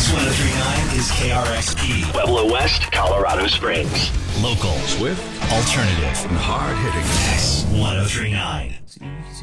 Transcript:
X1039 is KRXP. Pueblo West, Colorado Springs. Local. Swift. Alternative. And hard-hitting. X1039.